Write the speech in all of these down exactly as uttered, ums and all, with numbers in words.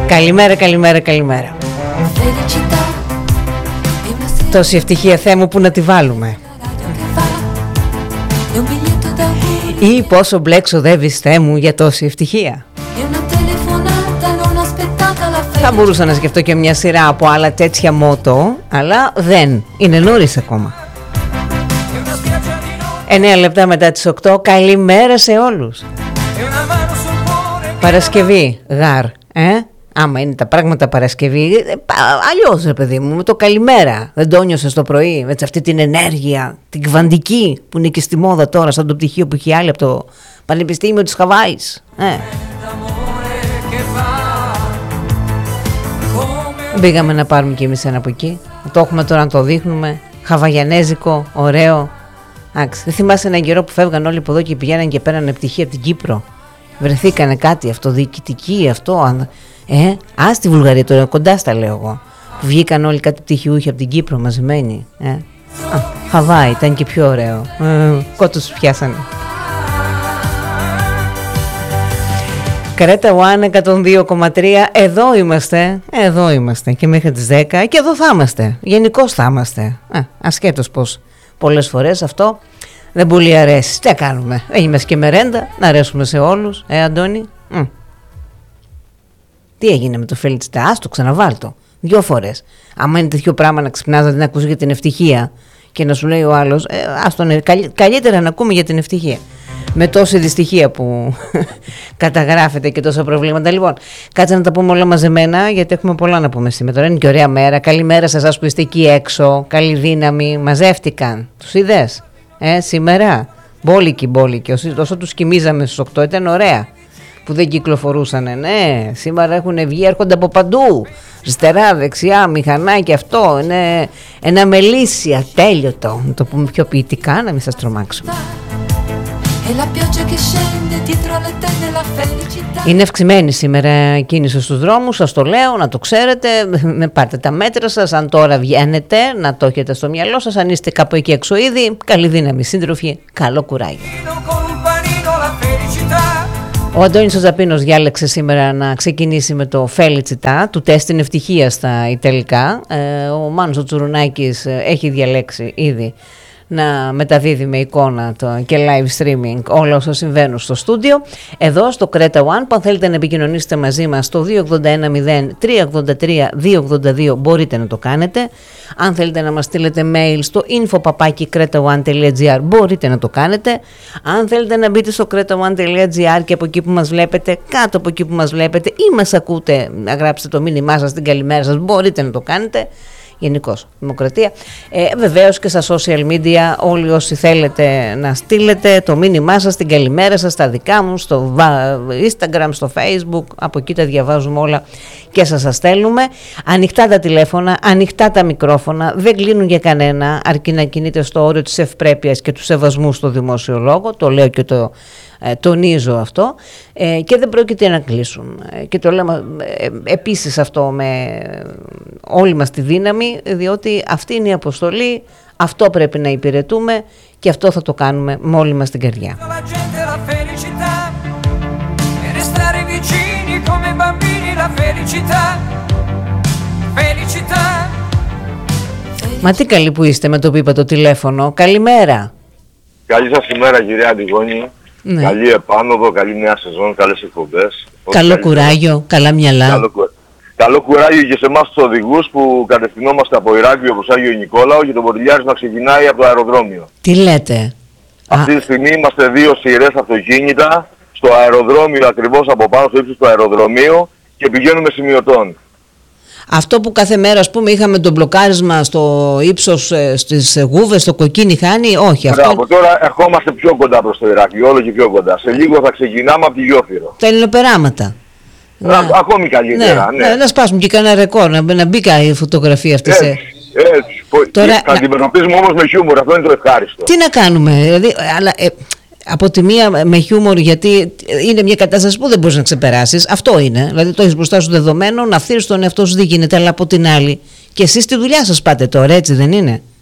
Καλημέρα, καλημέρα, καλημέρα. Τόση ευτυχία, Θεέ μου, που να τη βάλουμε. Ή πόσο μπλε ξοδεύεις, Θεέ μου, για τόση ευτυχία. Θα μπορούσα να σκεφτώ και μια σειρά από άλλα τέτοια μότο, αλλά δεν, είναι νωρίς ακόμα. Εννέα λεπτά μετά τις οκτώ, καλημέρα σε όλους. Παρασκευή, γαρ, ε? Άμα είναι τα πράγματα Παρασκευή, αλλιώς ρε παιδί μου, με το καλημέρα. Δεν το νιώσες το πρωί, με αυτή την ενέργεια, την κβαντική που είναι και στη μόδα τώρα, σαν το πτυχίο που έχει άλλη από το Πανεπιστήμιο της Χαβάης. Ε. Μπήγαμε να πάρουμε κι εμείς ένα από εκεί. Το έχουμε τώρα να το δείχνουμε. Χαβαγιανέζικο, ωραίο. Άξι, δεν θυμάσαι έναν καιρό που φεύγαν όλοι από εδώ και πηγαίναν και πέρανε πτυχία από την Κύπρο. Βρεθήκανε κάτι αυτοδιοικητική, αυτό. Ε, α, στη Βουλγαρία τώρα, κοντά στα λέω εγώ. Που βγήκαν όλοι κάτι πτυχιούχοι από την Κύπρο μαζεμένοι. Ε. Α, Χαβάη, ήταν και πιο ωραίο. Ε, κότους πιάσανε. Κρέτα One εκατόν δύο κόμμα τρία, εδώ είμαστε, εδώ είμαστε και μέχρι τις δέκα και εδώ θα είμαστε, γενικώς θα είμαστε. Α, ασχέτως πως πολλές φορές αυτό δεν πολύ αρέσει. Τι κάνουμε, έγινε και μερέντα, να αρέσουμε σε όλους, ε Αντώνη. Μ. Τι έγινε με το Φελιτσιτά, ας το ξαναβάλτο, δυο φορές. Άμα είναι τέτοιο πράγμα να ξυπνάς να την ακούς για την ευτυχία και να σου λέει ο άλλος, ε, ας τον, καλύτερα να ακούμε για την ευτυχία. Με τόση δυστυχία που καταγράφεται και τόσα προβλήματα. Λοιπόν, κάτσε να τα πούμε όλα μαζεμένα, γιατί έχουμε πολλά να πούμε σήμερα. Είναι και ωραία μέρα. Καλημέρα σε εσάς που είστε εκεί έξω. Καλή δύναμη. Μαζεύτηκαν. Τους είδες, ε, σήμερα. Μπόλικοι, μπόλικοι. Όσο τους κοιμίζαμε στις οκτώ ήταν ωραία. Που δεν κυκλοφορούσανε. Ναι, σήμερα έχουν βγει, έρχονται από παντού. Αριστερά, δεξιά, μηχανάκι, αυτό. Είναι ένα μελίσια. Τέλειωτο. Να το πούμε πιο ποιητικά, να μην σας τρομάξουμε. Είναι αυξημένη σήμερα η κίνηση στους δρόμους, σας το λέω, να το ξέρετε, πάρτε τα μέτρα σας, αν τώρα βγαίνετε να το έχετε στο μυαλό σας, αν είστε κάπου εκεί έξω ήδη, καλή δύναμη σύντροφοι, καλό κουράγιο. Ο Αντώνης ο Ζαπίνος διάλεξε σήμερα να ξεκινήσει με το Φέλιτσιτά, του τεστ την ευτυχία στα Ιταλικά, ο Μάνος ο Τσουρουνάκης έχει διαλέξει ήδη να μεταδίδει με εικόνα το, και live streaming όλα όσα συμβαίνουν στο στούντιο. Εδώ στο Κρέτα One, που αν θέλετε να επικοινωνήσετε μαζί μας στο δύο οκτώ ένα μηδέν τρία οκτώ τρία δύο οκτώ δύο μπορείτε να το κάνετε. Αν θέλετε να μας στείλετε mail στο info παπάκι κρέτα one τελεία gr μπορείτε να το κάνετε. Αν θέλετε να μπείτε στο κρέτα one τελεία gr και από εκεί που μας βλέπετε, κάτω από εκεί που μας βλέπετε ή μας ακούτε, να γράψετε το μήνυμά σας, την καλημέρα σας, μπορείτε να το κάνετε. Γενικώς, δημοκρατία. Ε, βεβαίως και στα social media, όλοι όσοι θέλετε να στείλετε το μήνυμά σας, την καλημέρα σας, τα δικά μου, στο Instagram, στο Facebook, από εκεί τα διαβάζουμε όλα και σας τα στέλνουμε. Ανοιχτά τα τηλέφωνα, ανοιχτά τα μικρόφωνα, δεν κλείνουν για κανένα, αρκεί να κινείτε στο όριο της ευπρέπειας και του σεβασμού στο δημόσιο λόγο, το λέω και το Ε, τονίζω αυτό, ε, και δεν πρόκειται να κλείσουν, ε, και το λέμε ε, επίσης αυτό με όλη μας τη δύναμη, διότι αυτή είναι η αποστολή, αυτό πρέπει να υπηρετούμε και αυτό θα το κάνουμε με όλη μας την καρδιά. Μα τι καλή που είστε με το που είπα το τηλέφωνο. Καλημέρα. Καλή σας ημέρα κυρία Αντιγόνη. Ναι. Καλή επάνωδο, καλή νέα σεζόν, καλές εκπομπές. Καλό καλή κουράγιο, σεζόν. Καλά μυαλά. Καλό, καλό κουράγιο και σε εμάς τους οδηγούς που κατευθυνόμαστε από Ηράκλειο προς Άγιο Νικόλαο και το Πορτιλιάρης να ξεκινάει από το αεροδρόμιο. Τι λέτε. Αυτή τη στιγμή είμαστε δύο σειρές αυτοκίνητα στο αεροδρόμιο, ακριβώς από πάνω στο ύψος του αεροδρομίου και πηγαίνουμε σημειωτών. Αυτό που κάθε μέρα, ας πούμε, είχαμε το μπλοκάρισμα στο ύψος, στις γούβες, στο κοκκίνι χάνει, όχι. Μπράβο, αυτό... τώρα ερχόμαστε πιο κοντά προς το Ηράκλειο, όλο και πιο κοντά. Σε λίγο θα ξεκινάμε από τη Γιόφυρο. Τα ελληνοπεράματα. Να, να, ακόμη καλύτερα, ναι. ναι. Να, να σπάσουμε και κανένα ρεκόρ, να, να μπει η φωτογραφία αυτή. Έτσι, σε... έτσι. Τώρα, θα να... αντιμετωπίζουμε όμως με χιούμορ, αυτό είναι το ευχάριστο. Τι να κάνουμε, δηλαδή, αλλά... Ε... Από τη μία με χιούμορ, γιατί είναι μια κατάσταση που δεν μπορείς να ξεπεράσεις. Αυτό είναι. Δηλαδή το έχεις μπροστά σου δεδομένο, να φθείρεις τον εαυτό σου δεν γίνεται. Αλλά από την άλλη, και εσείς στη δουλειά σας πάτε τώρα, έτσι δεν είναι?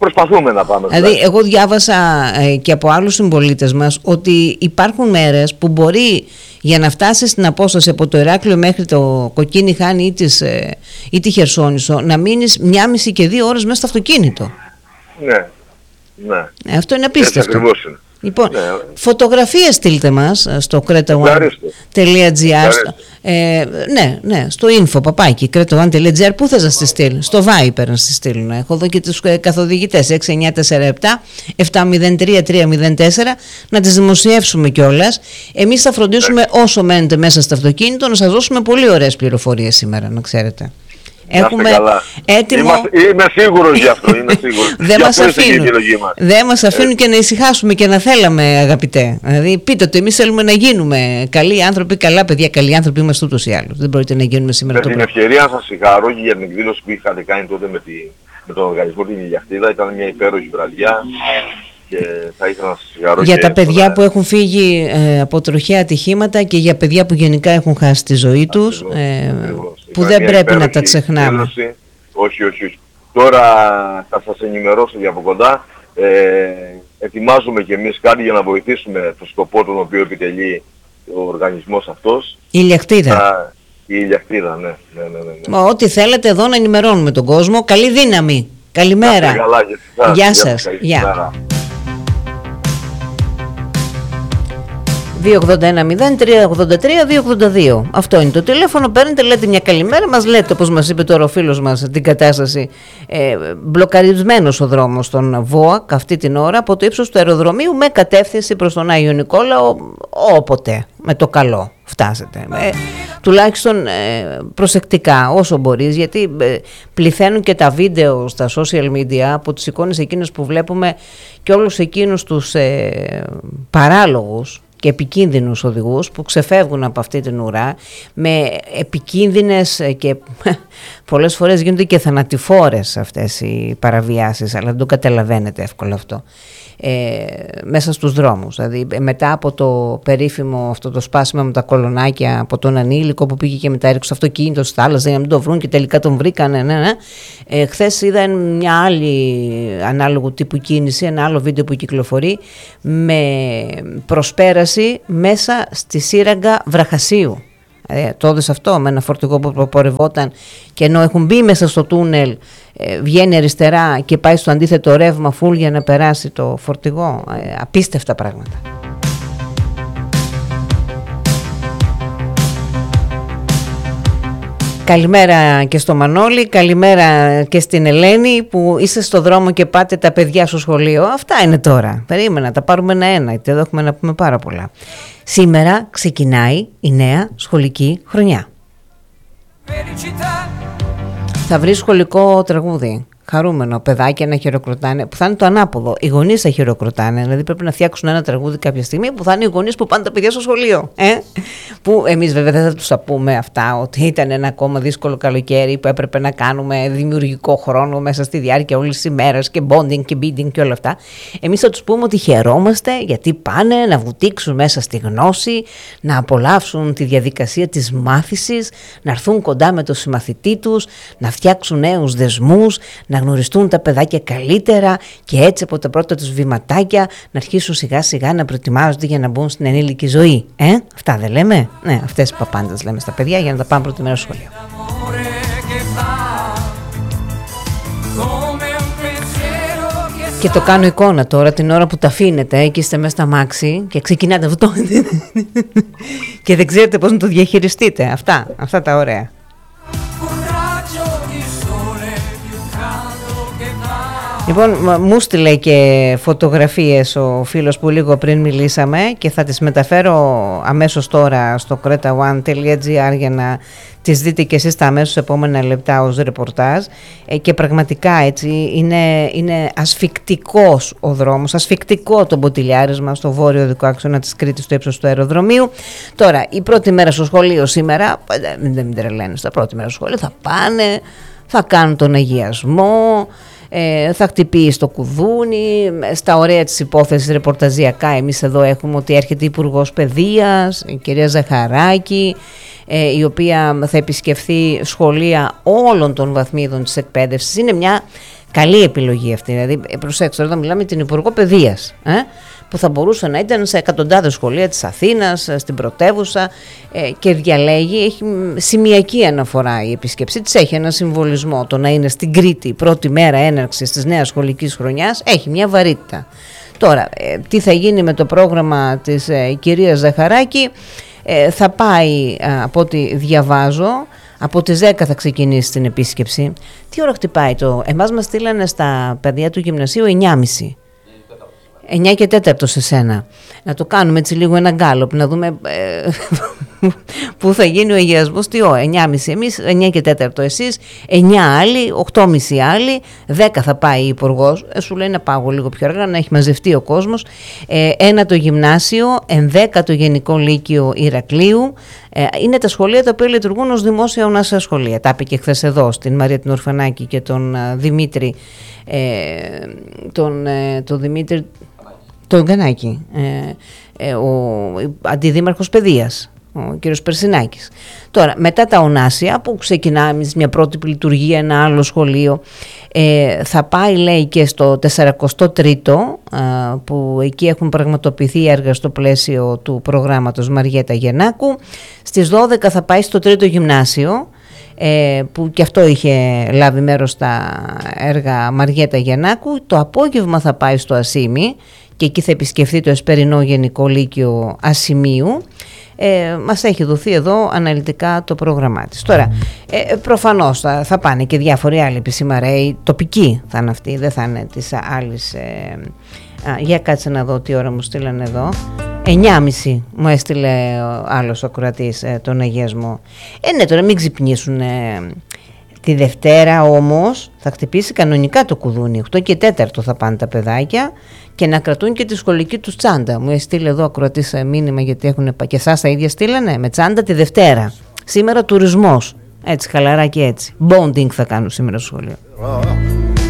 προσπαθούμε να πάμε. Δηλαδή, εγώ διάβασα ε, και από άλλους συμπολίτες μας ότι υπάρχουν μέρες που μπορεί για να φτάσει στην απόσταση από το Ηράκλειο μέχρι το Κοκκίνη Χάνη ή, της, ε, ή τη Χερσόνησο να μείνεις μία μισή και δύο ώρες μέσα στο αυτοκίνητο. Ναι, ναι. Ε, αυτό είναι απίστευτο. Έτσι ακριβώς είναι. Λοιπόν, ναι. φωτογραφίες στείλτε μας στο κρέτα ουάν τελεία τζι άρ. Ε, ναι, ναι, στο info παπάκι κρέτα ουάν τελεία τζι άρ. Πού θες να στη στείλει? Στο Viper να στη στείλουν. Έχω εδώ και τους καθοδηγητές έξι εννιά τέσσερα επτά επτά μηδέν τρία τρία μηδέν τέσσερα να τις δημοσιεύσουμε κιόλας. Εμείς θα φροντίσουμε ναι. όσο μένετε μέσα στο αυτοκίνητο να σας δώσουμε πολύ ωραίες πληροφορίες σήμερα, να ξέρετε. Έχουμε έτοιμο... Είμαστε, είμαι σίγουρος γι' αυτό, είμαι σίγουρος. Δεν μας αφήνουν, δεν μας αφήνουν ε. και να ησυχάσουμε και να θέλαμε, αγαπητέ. Δηλαδή πείτε το, εμείς θέλουμε να γίνουμε καλοί άνθρωποι, καλά παιδιά, καλοί άνθρωποι είμαστε ούτως ή άλλως. Δεν μπορείτε να γίνουμε σήμερα με το την ευκαιρία να σας συγχαρώ και για την εκδήλωση που είχατε κάνει τότε με, τη, με τον οργανισμό την Ηλιακτήδα. Ήταν μια υπέροχη βραδιά. Και θα ήθελα να σας συγχαρώ για και τα παιδιά τον... που έχουν φύγει ε, από τροχαία ατυχήματα και για παιδιά που γενικά έχουν χάσει τη ζωή τους, ε, που δεν πρέπει να τα ξεχνάμε. Ένωση. Όχι, όχι, όχι. Τώρα θα σας ενημερώσω για από κοντά. Ε, ετοιμάζουμε και εμείς κάτι για να βοηθήσουμε το σκοπό τον οποίο επιτελεί ο οργανισμός αυτός. Η Ηλιακτήδα. Α, η Ηλιακτήδα, ναι. ναι, ναι, ναι, ναι. Ό,τι θέλετε εδώ να ενημερώνουμε τον κόσμο. Καλή δύναμη. Καλημέρα. Καλά, γεια, γεια σας. Γεια. δύο ογδόντα ένα μηδέν τρία ογδόντα τρία δύο ογδόντα δύο. Αυτό είναι το τηλέφωνο. Παίρνετε, λέτε μια καλημέρα, μας λέτε, όπως μας είπε τώρα ο φίλος μας, την κατάσταση. Ε, μπλοκαρισμένος ο δρόμος στον ΒΟΑΚ αυτή την ώρα από το ύψος του αεροδρομίου με κατεύθυνση προς τον Άγιο Νικόλαο, όποτε με το καλό φτάσετε. Ε, τουλάχιστον ε, προσεκτικά όσο μπορείς, γιατί ε, πληθαίνουν και τα βίντεο στα social media από τις εικόνες εκείνες που βλέπουμε και όλους εκείνους τους ε, παράλογους και επικίνδυνους οδηγούς που ξεφεύγουν από αυτή την ουρά με επικίνδυνες και πολλές φορές γίνονται και θανατηφόρες αυτές οι παραβιάσεις, αλλά δεν το καταλαβαίνετε εύκολα αυτό. Ε, μέσα στους δρόμους. Δηλαδή μετά από το περίφημο αυτό το σπάσιμο με τα κολονάκια από τον ανήλικο που πήγε και μετά έριξε το αυτοκίνητο στη θάλασσα για να μην το βρουν και τελικά τον βρήκανε. Ναι, ναι. Ε, χθες είδα μια άλλη ανάλογου τύπου κίνηση, ένα άλλο βίντεο που κυκλοφορεί με προσπέραση μέσα στη σύραγγα Βραχασίου. Ε, το είδες αυτό με ένα φορτηγό που προπορευόταν και ενώ έχουν μπει μέσα στο τούνελ ε, βγαίνει αριστερά και πάει στο αντίθετο ρεύμα φουλ για να περάσει το φορτηγό. Ε, απίστευτα πράγματα. Καλημέρα και στο Μανώλη, καλημέρα και στην Ελένη που είστε στο δρόμο και πάτε τα παιδιά στο σχολείο. Αυτά είναι τώρα. Περίμενα, τα πάρουμε ένα-ένα, γιατί εδώ έχουμε να πούμε πάρα πολλά. Σήμερα ξεκινάει η νέα σχολική χρονιά. Θα βρει σχολικό τραγούδι. Χαρούμενο, παιδάκια να χειροκροτάνε, που θα είναι το ανάποδο. Οι γονείς θα χειροκροτάνε, δηλαδή πρέπει να φτιάξουν ένα τραγούδι κάποια στιγμή που θα είναι οι γονείς που πάνε τα παιδιά στο σχολείο. Ε? Που εμείς βέβαια δεν θα τους τα πούμε αυτά, ότι ήταν ένα ακόμα δύσκολο καλοκαίρι που έπρεπε να κάνουμε δημιουργικό χρόνο μέσα στη διάρκεια όλης της ημέρας και bonding και bidding και όλα αυτά. Εμείς θα τους πούμε ότι χαιρόμαστε γιατί πάνε να βουτήξουν μέσα στη γνώση, να απολαύσουν τη διαδικασία της μάθησης, να έρθουν κοντά με το συμμαθητή τους, να φτιάξουν νέους δεσμούς, να γνωριστούν τα παιδάκια καλύτερα και έτσι από τα πρώτα τους βηματάκια να αρχίσουν σιγά σιγά να προετοιμάζονται για να μπουν στην ενήλικη ζωή. Ε, αυτά δεν λέμε? Ναι, αυτές οι παπάντες λέμε στα παιδιά για να τα πάνε πρώτη μέρα στο σχολείο. Και το κάνω εικόνα τώρα την ώρα που τα αφήνετε και είστε μέσα στα μάξι και ξεκινάτε αυτό και δεν ξέρετε πώς να το διαχειριστείτε. Αυτά, αυτά τα ωραία. Λοιπόν, μου στείλε και φωτογραφίες ο φίλος που λίγο πριν μιλήσαμε και θα τις μεταφέρω αμέσως τώρα στο κρέτα ουάν τελεία τζι άρ για να τις δείτε και εσείς τα αμέσως επόμενα λεπτά ως ρεπορτάζ. Ε, και πραγματικά έτσι είναι, είναι ασφικτικός ο δρόμος, ασφικτικό το μποτιλιάρισμα στο βόρειο οδικό άξονα της Κρήτης στο ύψος του αεροδρομίου. Τώρα, η πρώτη μέρα στο σχολείο σήμερα, δεν μην τρελαίνετε, στα πρώτη μέρα στο σχολείο θα πάνε, θα κάνουν τον αγιασμό, Ε, θα χτυπήσει το κουδούνι. Στα ωραία της υπόθεσης ρεπορταζιακά εμείς εδώ έχουμε ότι έρχεται η Υπουργός Παιδείας, η κυρία Ζαχαράκη, ε, η οποία θα επισκεφθεί σχολεία όλων των βαθμίδων της εκπαίδευσης. Είναι μια Καλή επιλογή αυτή. Δηλαδή, προσέξτε, εδώ μιλάμε την Υπουργό Παιδείας, ε, που θα μπορούσε να ήταν σε εκατοντάδες σχολεία της Αθήνας, στην πρωτεύουσα, ε, και διαλέγει, έχει σημειακή αναφορά η επίσκεψή της, έχει ένα συμβολισμό. Το να είναι στην Κρήτη πρώτη μέρα έναρξης της νέας σχολικής χρονιάς έχει μια βαρύτητα. Τώρα, ε, τι θα γίνει με το πρόγραμμα της ε, κυρίας Ζαχαράκη? Ε, θα πάει, ε, από ό,τι διαβάζω, από τις δέκα θα ξεκινήσει την επίσκεψη. Τι ώρα χτυπάει το? Εμάς μας στείλανε στα παιδιά του γυμνασίου εννιά και μισή. εννιά και τέταρτο σε σένα. Να το κάνουμε έτσι λίγο ένα γκάλωπ, να δούμε ε, πού θα γίνει ο αγιασμός, τι ώρα. εννιά και μισή εμείς, εννιά και τέταρτο εσείς, εννιά άλλοι, οκτώ και μισή άλλοι, δέκα θα πάει η υπουργός. Ε, σου λέει να πάω λίγο πιο αργά, να έχει μαζευτεί ο κόσμος. Ε, ένα το γυμνάσιο, ενδέκα το γενικό λύκειο Ηρακλείου. Ε, είναι τα σχολεία τα οποία λειτουργούν ως δημόσια ονάσια σχολεία. Τα είπε και χθες εδώ στην Μαρία την Ορφανάκη και τον uh, Δημήτρη, ε, τον, ε, τον Δημήτρη τον Γκανάκη, ε, ε, ο αντιδήμαρχος παιδείας, ο κύριος Περσινάκης. Τώρα, μετά τα ονάσια που ξεκινάμε μια πρώτη λειτουργία, ένα άλλο σχολείο, ε, θα πάει, λέει, και στο σαράντα τρίτο, ε, που εκεί έχουν πραγματοποιηθεί έργα στο πλαίσιο του προγράμματος Μαριέτα Γεννάκου. Στις δώδεκα θα πάει στο τρίτο γυμνάσιο, ε, που και αυτό είχε λάβει μέρος στα έργα Μαριέτα Γεννάκου. Το απόγευμα θα πάει στο Ασίμι και εκεί θα επισκεφθεί το Εσπερινό Γενικό Λύκειο Ασημίου. Ε, μας έχει δοθεί εδώ αναλυτικά το πρόγραμμά της. Τώρα, ε, προφανώς θα, θα πάνε και διάφοροι άλλοι επισημαρέοι, τοπικοί θα είναι αυτοί, δεν θα είναι της άλλης. Ε, α, για κάτσε να δω τι ώρα μου στείλανε εδώ. εννιά και μισή μου έστειλε ο άλλος ακροατής ε, τον αγιασμό. Ε, ναι, τώρα μην ξυπνήσουν. Ε, τη Δευτέρα όμως θα χτυπήσει κανονικά το κουδούνι. οκτώ και τέταρτο θα πάνε τα παιδάκια και να κρατούν και τη σχολική τους τσάντα. Μου έστειλε εδώ ακροατής μήνυμα, γιατί έχουν και εσάς τα ίδια στείλανε, με τσάντα τη Δευτέρα. Σήμερα τουρισμός. Έτσι, χαλαρά και έτσι. Bonding θα κάνουν σήμερα στο σχολείο.